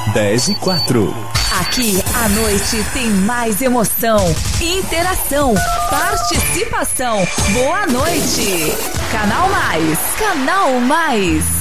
10h04. Aqui a noite tem mais emoção, interação, participação. Boa noite. Canal Mais. Canal Mais.